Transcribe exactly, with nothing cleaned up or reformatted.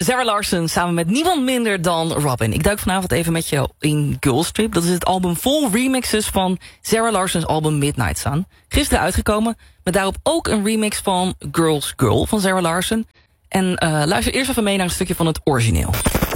Zara Larsson samen met niemand minder dan Robyn. Ik duik vanavond even met je in Girls Trip. Dat is het album vol remixes van Zara Larsson's album Midnight Sun. Gisteren uitgekomen, met daarop ook een remix van Girls Girl van Zara Larsson. En uh, luister eerst even mee naar een stukje van het origineel.